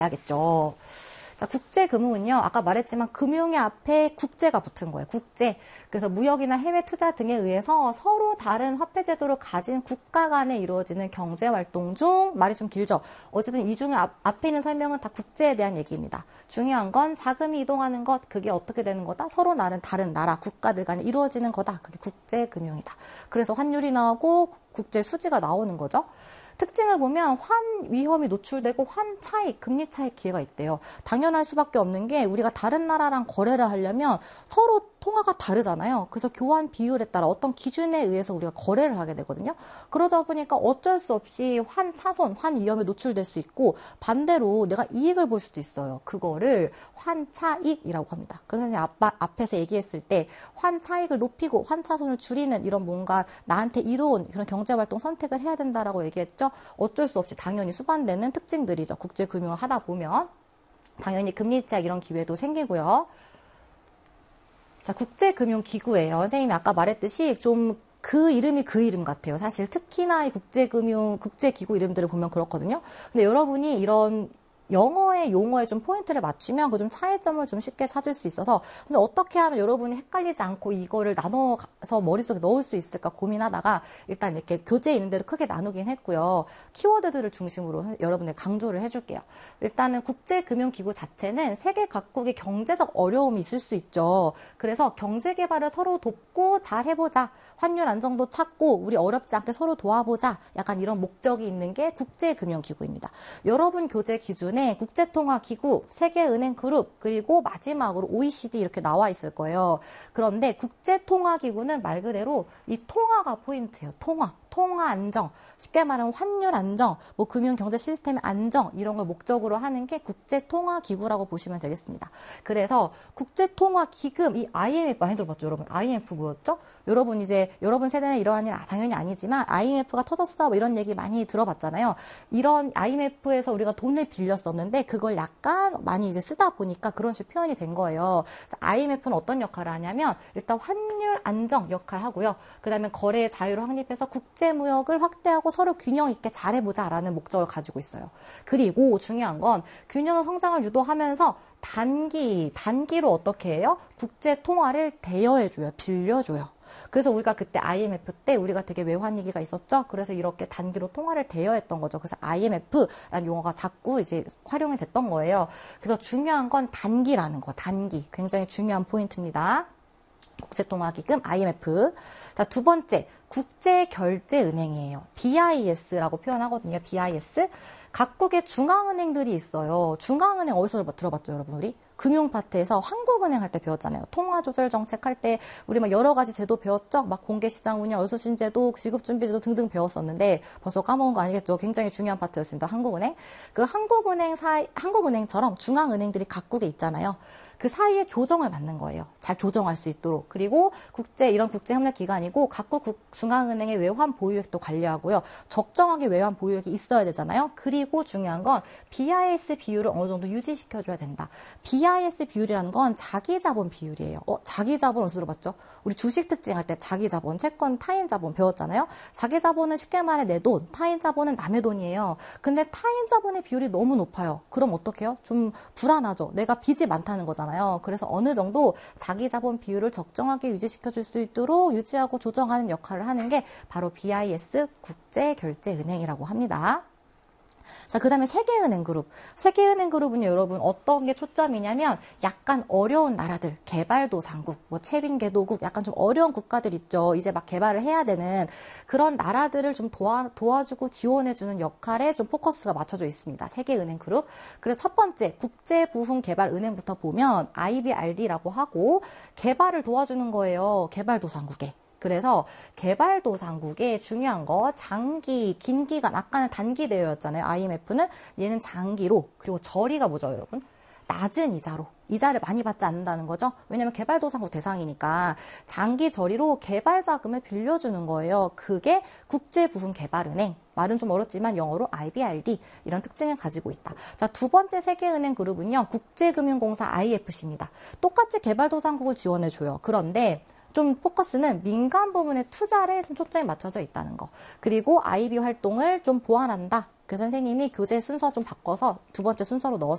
해야겠죠. 자, 국제금융은요, 아까 말했지만 금융의 앞에 국제가 붙은 거예요. 국제. 그래서 무역이나 해외 투자 등에 의해서 서로 다른 화폐 제도를 가진 국가 간에 이루어지는 경제 활동 중, 말이 좀 길죠. 어쨌든 이 중에 앞에 있는 설명은 다 국제에 대한 얘기입니다. 중요한 건 자금이 이동하는 것, 그게 어떻게 되는 거다? 서로 다른 나라, 국가들 간에 이루어지는 거다. 그게 국제금융이다. 그래서 환율이 나오고 국제 수지가 나오는 거죠. 특징을 보면 환 위험이 노출되고 환 차익, 금리 차익 기회가 있대요. 당연할 수밖에 없는 게 우리가 다른 나라랑 거래를 하려면 서로 통화가 다르잖아요. 그래서 교환 비율에 따라 어떤 기준에 의해서 우리가 거래를 하게 되거든요. 그러다 보니까 어쩔 수 없이 환 차손, 환 위험에 노출될 수 있고 반대로 내가 이익을 볼 수도 있어요. 그거를 환 차익이라고 합니다. 그 선생님이 앞에서 얘기했을 때 환 차익을 높이고 환 차손을 줄이는 이런 뭔가 나한테 이로운 그런 경제활동 선택을 해야 된다라고 얘기했죠. 어쩔 수 없이 당연히 수반되는 특징들이죠. 국제금융을 하다 보면 당연히 금리 차익 이런 기회도 생기고요. 자, 국제금융기구예요. 선생님이 아까 말했듯이 좀 그 이름이 그 이름 같아요. 사실 특히나 이 국제기구 이름들을 보면 그렇거든요. 근데 여러분이 이런 영어의 용어에 좀 포인트를 맞추면 그 좀 차이점을 좀 쉽게 찾을 수 있어서 근데 어떻게 하면 여러분이 헷갈리지 않고 이거를 나눠서 머릿속에 넣을 수 있을까 고민하다가 일단 이렇게 교재 있는 대로 크게 나누긴 했고요. 키워드들을 중심으로 여러분들 강조를 해줄게요. 일단은 국제금융기구 자체는 세계 각국의 경제적 어려움이 있을 수 있죠. 그래서 경제개발을 서로 돕고 잘 해보자. 환율 안정도 찾고 우리 어렵지 않게 서로 도와보자. 약간 이런 목적이 있는 게 국제금융기구입니다. 여러분 교재 기준에 국제통화기구, 세계은행그룹, 그리고 마지막으로 OECD 이렇게 나와 있을 거예요. 그런데 국제통화기구는 말 그대로 이 통화가 포인트예요. 통화 안정, 쉽게 말하면 환율 안정, 뭐 금융 경제 시스템의 안정 이런 걸 목적으로 하는 게 국제통화기구라고 보시면 되겠습니다. 그래서 국제통화기금, 이 IMF 많이 들어봤죠, 여러분? IMF 뭐였죠? 여러분 이제 여러분 세대는 이러한 일 당연히 아니지만 IMF가 터졌어 뭐 이런 얘기 많이 들어봤잖아요. 이런 IMF에서 우리가 돈을 빌렸었는데 그걸 약간 많이 이제 쓰다 보니까 그런 식으로 표현이 된 거예요. 그래서 IMF는 어떤 역할을 하냐면 일단 환율 안정 역할을 하고요. 그 다음에 거래의 자유를 확립해서 국제무역을 확대하고 서로 균형 있게 잘해보자라는 목적을 가지고 있어요. 그리고 중요한 건 균형 성장을 유도하면서 단기로 어떻게 해요? 국제 통화를 대여해줘요. 빌려줘요. 그래서 우리가 그때 IMF 때 우리가 되게 외환위기가 있었죠. 그래서 이렇게 단기로 통화를 대여했던 거죠. 그래서 IMF라는 용어가 자꾸 이제 활용이 됐던 거예요. 그래서 중요한 건 단기라는 거. 단기. 굉장히 중요한 포인트입니다. 국제통화기금 IMF. 자, 두 번째, 국제결제은행이에요. BIS라고 표현하거든요. BIS. 각국의 중앙은행들이 있어요. 중앙은행 어디서 들어봤죠, 여러분? 우리? 금융파트에서 한국은행 할 때 배웠잖아요. 통화조절 정책 할 때 우리 막 여러 가지 제도 배웠죠? 막 공개시장 운영, 여수신제도, 지급준비제도 등등 배웠었는데 벌써 까먹은 거 아니겠죠? 굉장히 중요한 파트였습니다. 한국은행. 그 한국은행처럼 중앙은행들이 각국에 있잖아요. 그 사이에 조정을 받는 거예요. 잘 조정할 수 있도록. 그리고 이런 국제협력기관이고 각국 중앙은행의 외환 보유액도 관리하고요. 적정하게 외환 보유액이 있어야 되잖아요. 그리고 중요한 건 BIS 비율을 어느 정도 유지시켜줘야 된다. BIS 비율이라는 건 자기자본 비율이에요. 자기자본 어디서 들어봤죠? 우리 주식 특징 할 때 자기자본, 채권, 타인자본 배웠잖아요. 자기자본은 쉽게 말해 내 돈, 타인자본은 남의 돈이에요. 근데 타인자본의 비율이 너무 높아요. 그럼 어떻게 해요? 좀 불안하죠. 내가 빚이 많다는 거잖아요. 그래서 어느 정도 자기 자본 비율을 적정하게 유지시켜 줄 수 있도록 유지하고 조정하는 역할을 하는 게 바로 BIS 국제결제은행이라고 합니다. 자, 그 다음에 세계은행그룹. 세계은행그룹은요, 여러분, 어떤 게 초점이냐면, 약간 어려운 나라들, 개발도상국, 뭐, 최빈개도국, 약간 좀 어려운 국가들 있죠. 이제 막 개발을 해야 되는 그런 나라들을 좀 도와주고 지원해주는 역할에 좀 포커스가 맞춰져 있습니다. 세계은행그룹. 그래서 첫 번째, 국제부흥개발은행부터 보면, IBRD라고 하고, 개발을 도와주는 거예요. 개발도상국에. 그래서 개발도상국에 중요한 거 장기, 긴 기간, 아까는 단기 대여였잖아요. IMF는 얘는 장기로, 그리고 저리가 뭐죠, 여러분? 낮은 이자로. 이자를 많이 받지 않는다는 거죠. 왜냐면 개발도상국 대상이니까 장기 저리로 개발 자금을 빌려주는 거예요. 그게 국제부흥개발은행. 말은 좀 어렵지만 영어로 IBRD 이런 특징을 가지고 있다. 자, 두 번째 세계은행 그룹은요. 국제금융공사 IFC입니다. 똑같이 개발도상국을 지원해줘요. 그런데 좀 포커스는 민간 부문의 투자에 좀 초점이 맞춰져 있다는 거. 그리고 IB 활동을 좀 보완한다. 그 선생님이 교재 순서 좀 바꿔서 두 번째 순서로 넣었어요.